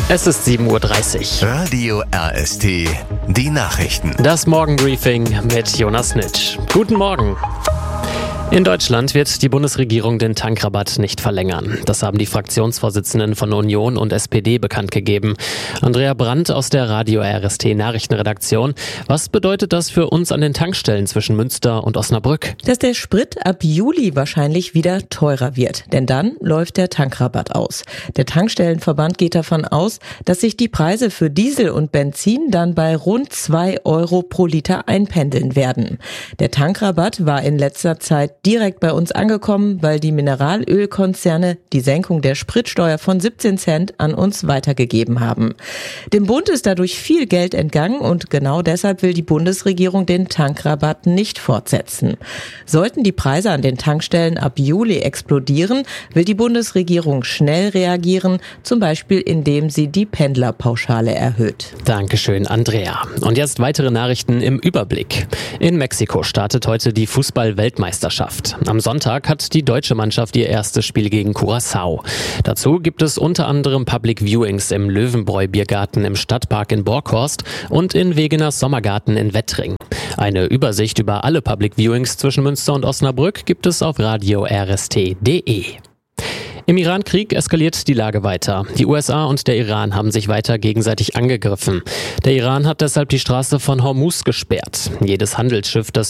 Es ist 7:30 Uhr. Radio RST, die Nachrichten. Das Morgenbriefing mit Jonas Nitsch. Guten Morgen. In Deutschland wird die Bundesregierung den Tankrabatt nicht verlängern. Das haben die Fraktionsvorsitzenden von Union und SPD bekannt gegeben. Andrea Brandt aus der Radio RST Nachrichtenredaktion. Was bedeutet das für uns an den Tankstellen zwischen Münster und Osnabrück? Dass der Sprit ab Juli wahrscheinlich wieder teurer wird, denn dann läuft der Tankrabatt aus. Der Tankstellenverband geht davon aus, dass sich die Preise für Diesel und Benzin dann bei rund 2 Euro pro Liter einpendeln werden. Der Tankrabatt war in letzter Zeit direkt bei uns angekommen, weil die Mineralölkonzerne die Senkung der Spritsteuer von 17 Cent an uns weitergegeben haben. Dem Bund ist dadurch viel Geld entgangen und genau deshalb will die Bundesregierung den Tankrabatt nicht fortsetzen. Sollten die Preise an den Tankstellen ab Juli explodieren, will die Bundesregierung schnell reagieren, zum Beispiel indem sie die Pendlerpauschale erhöht. Dankeschön, Andrea. Und jetzt weitere Nachrichten im Überblick. In Mexiko startet heute die Fußball-Weltmeisterschaft. Am Sonntag hat die deutsche Mannschaft ihr erstes Spiel gegen Curaçao. Dazu gibt es unter anderem Public Viewings im Löwenbräu-Biergarten im Stadtpark in Borkhorst und in Wegeners Sommergarten in Wettring. Eine Übersicht über alle Public Viewings zwischen Münster und Osnabrück gibt es auf radio-rst.de. Im Iran-Krieg eskaliert die Lage weiter. Die USA und der Iran haben sich weiter gegenseitig angegriffen. Der Iran hat deshalb die Straße von Hormuz gesperrt. Jedes Handelsschiff, das